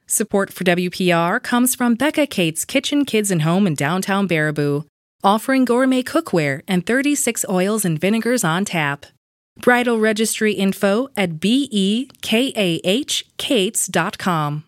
Support for WPR comes from Becca Kate's Kitchen, Kids, and Home in downtown Baraboo, offering gourmet cookware and 36 oils and vinegars on tap. Bridal registry info at bekahkates.com.